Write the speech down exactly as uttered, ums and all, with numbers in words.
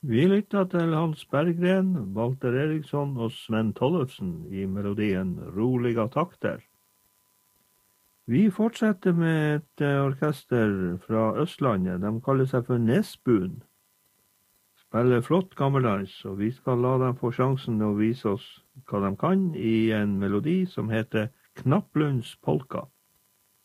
Vi lytter til Hans Berggren, Walter Eriksson og Sven Tollefsen i melodien Roliga takter. Vi fortsetter med et orkester fra Østlandet. De kaller seg for Nesbuen. Spiller flott gammeldans, og vi skal la dem få sjansen å vise oss hva de kan i en melodi som heter Knapplunds polka.